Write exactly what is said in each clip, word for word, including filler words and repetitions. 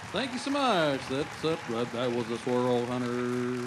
Thank you so much. That's up. That, that was the Swirl Hunter.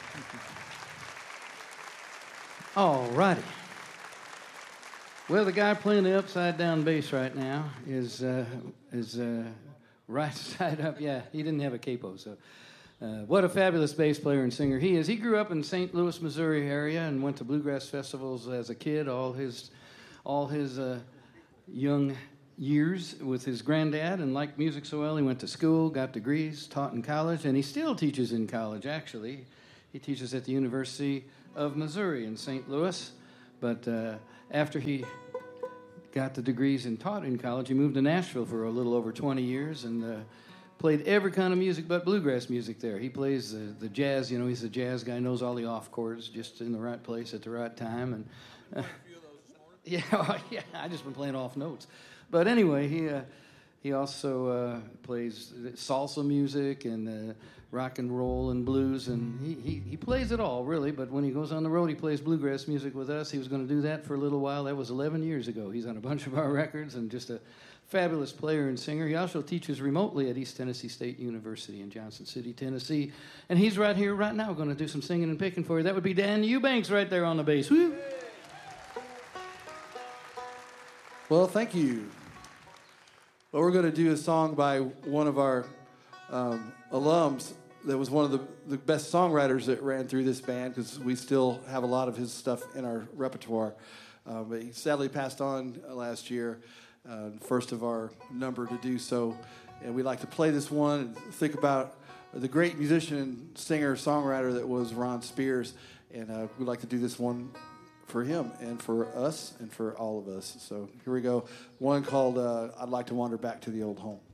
All righty. Well, the guy playing the upside down bass right now is uh, is uh, right side up. Yeah, he didn't have a capo, so. Uh, what a fabulous bass player and singer he is. He grew up in Saint Louis, Missouri area and went to bluegrass festivals as a kid all his all his uh, young years with his granddad, and liked music so well he went to school, got degrees, taught in college, and he still teaches in college, actually. He teaches at the University of Missouri in Saint Louis, but uh, after he got the degrees and taught in college, he moved to Nashville for a little over twenty years and uh, played every kind of music but bluegrass music there. He plays the, the jazz, you know, he's a jazz guy, knows all the off chords, just in the right place at the right time. And uh, yeah, yeah, I just been playing off notes. But anyway, he uh, he also uh, plays salsa music and uh, rock and roll and blues, and he, he, he plays it all, really. But when he goes on the road, he plays bluegrass music with us. He was going to do that for a little while. That was eleven years ago. He's on a bunch of our records and just a fabulous player and singer. He also teaches remotely at East Tennessee State University in Johnson City, Tennessee. And he's right here right now going to do some singing and picking for you. That would be Dan Eubanks right there on the bass. Woo! Well, thank you. Well, we're going to do a song by one of our um, alums that was one of the, the best songwriters that ran through this band, because we still have a lot of his stuff in our repertoire. Uh, but he sadly passed on last year. Uh, first of our number to do so, and we like to play this one and think about the great musician, singer, songwriter that was Ron Spears, and uh, we'd like to do this one for him and for us and for all of us. So here we go, one called uh, I'd Like to Wander Back to the Old Home.